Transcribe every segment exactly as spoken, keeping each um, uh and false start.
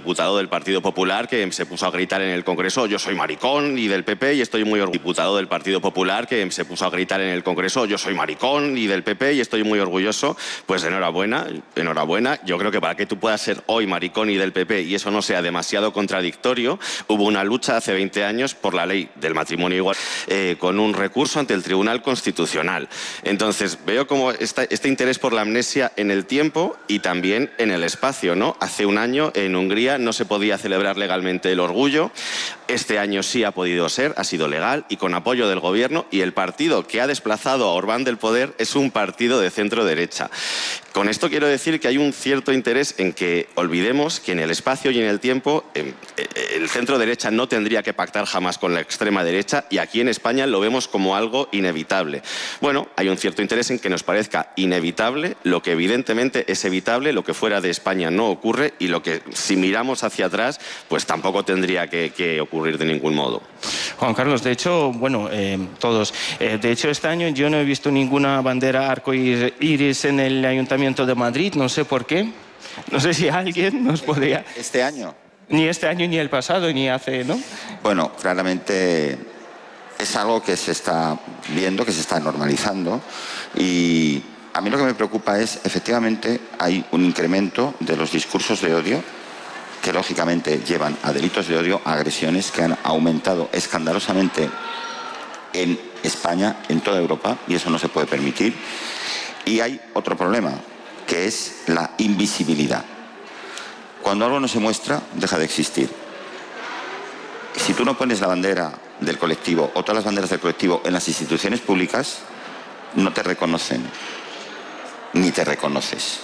diputado del Partido Popular que se puso a gritar en el Congreso: yo soy maricón y del P P y estoy muy orgulloso. Diputado del Partido Popular que se puso a gritar en el Congreso: yo soy maricón y del P P y estoy muy orgulloso. Pues enhorabuena, enhorabuena. Yo creo que para que tú puedas ser hoy maricón y del P P y eso no sea demasiado contradictorio, hubo una lucha hace veinte años por la ley del matrimonio igual, eh, con un recurso ante el Tribunal Constitucional. Entonces veo como esta, este interés por la amnesia en el tiempo y también en el espacio, ¿no? Hace un año en Hungría no se podía celebrar legalmente el orgullo. Este año sí ha podido ser, ha sido legal y con apoyo del gobierno, y el partido que ha desplazado a Orbán del poder es un partido de centro derecha. Con esto quiero decir que hay un cierto interés en que olvidemos que en el espacio y en el tiempo eh, el centro derecha no tendría que pactar jamás con la extrema derecha, y aquí en España lo vemos como algo inevitable. Bueno, hay un cierto interés en que nos parezca inevitable lo que evidentemente es evitable, lo que fuera de España no ocurre, y lo que si miramos hacia atrás pues tampoco tendría que, que ocurrir de ningún modo. Juan Carlos, de hecho, bueno, eh, todos, eh, de hecho este año yo no he visto ninguna bandera arcoíris en el Ayuntamiento de Madrid, no sé por qué, no sé si alguien nos podría... ¿Este año? Ni este año, ni el pasado, ni hace, ¿no? Bueno, claramente es algo que se está viendo, que se está normalizando, y a mí lo que me preocupa es, efectivamente, hay un incremento de los discursos de odio que lógicamente llevan a delitos de odio, a agresiones que han aumentado escandalosamente en España, en toda Europa, y eso no se puede permitir. Y hay otro problema, que es la invisibilidad. Cuando algo no se muestra, deja de existir. Si tú no pones la bandera del colectivo o todas las banderas del colectivo en las instituciones públicas, no te reconocen, ni te reconoces.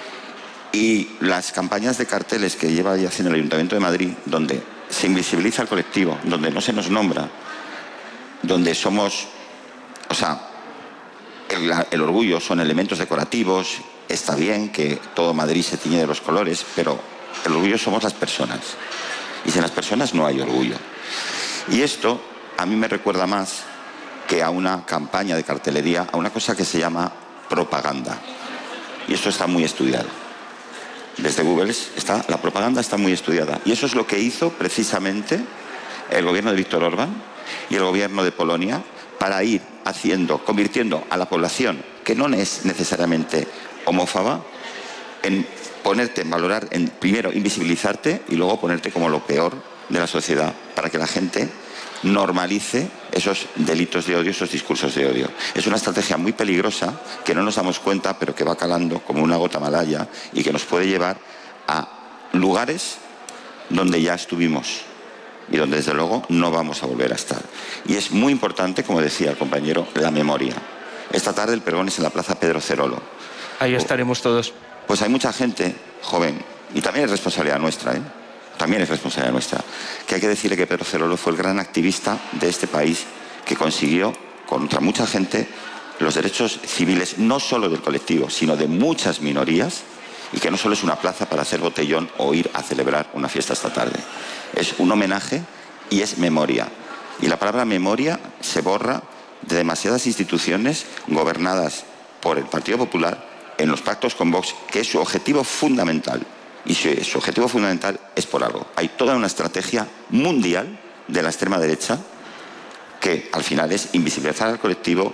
Y las campañas de carteles que lleva ya haciendo el Ayuntamiento de Madrid, donde se invisibiliza al colectivo, donde no se nos nombra, donde somos, o sea, el, el orgullo son elementos decorativos, está bien que todo Madrid se tiñe de los colores, pero el orgullo somos las personas. Y sin las personas no hay orgullo. Y esto a mí me recuerda más que a una campaña de cartelería, a una cosa que se llama propaganda. Y eso está muy estudiado. Desde Google está, la propaganda está muy estudiada. Y eso es lo que hizo precisamente el gobierno de Víctor Orbán y el gobierno de Polonia para ir haciendo, convirtiendo a la población, que no es necesariamente homófoba, en ponerte, en valorar, en primero invisibilizarte y luego ponerte como lo peor de la sociedad, para que la gente normalice esos delitos de odio, esos discursos de odio. Es una estrategia muy peligrosa que no nos damos cuenta, pero que va calando como una gota malaya y que nos puede llevar a lugares donde ya estuvimos y donde desde luego no vamos a volver a estar. Y es muy importante, como decía el compañero, la memoria. Esta tarde el pregón es en la Plaza Pedro Cerolo. Ahí estaremos todos. Pues hay mucha gente joven, y también es responsabilidad nuestra, ¿eh? También es responsabilidad nuestra, que hay que decirle que Pedro Cerolo fue el gran activista de este país que consiguió, contra mucha gente, los derechos civiles, no solo del colectivo, sino de muchas minorías, y que no solo es una plaza para hacer botellón o ir a celebrar una fiesta esta tarde. Es un homenaje y es memoria. Y la palabra memoria se borra de demasiadas instituciones gobernadas por el Partido Popular en los pactos con Vox, que es su objetivo fundamental. Y su, su objetivo fundamental es por algo. Hay toda una estrategia mundial de la extrema derecha que al final es invisibilizar al colectivo,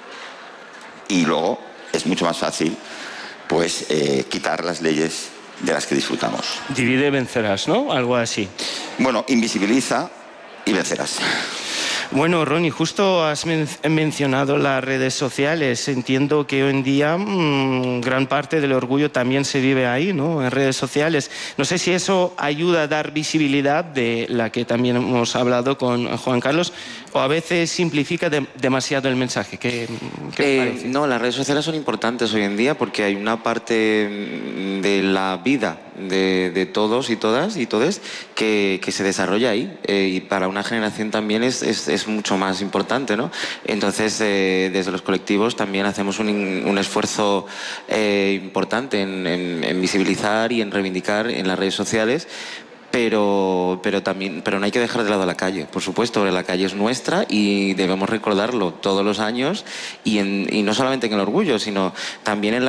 y luego es mucho más fácil pues eh, quitar las leyes de las que disfrutamos. Divide y vencerás, ¿no? Algo así. Bueno, invisibiliza y vencerás. Bueno, Ronnie, justo has men mencionado las redes sociales. Entiendo que hoy en día mmm, gran parte del orgullo también se vive ahí, ¿no? En redes sociales. No sé si eso ayuda a dar visibilidad, de la que también hemos hablado con Juan Carlos, o a veces simplifica de demasiado el mensaje. ¿Qué, qué eh, parece? No, las redes sociales son importantes hoy en día porque hay una parte de la vida de, de todos y todas y todes que, que se desarrolla ahí, eh, y para una generación también es, es, es mucho más importante, ¿no? Entonces, eh, desde los colectivos también hacemos un, un esfuerzo eh, importante en, en, en visibilizar y en reivindicar en las redes sociales. Pero, pero, también, pero no hay que dejar de lado la calle, por supuesto, la calle es nuestra y debemos recordarlo todos los años, y, en, y no solamente en el orgullo, sino también en la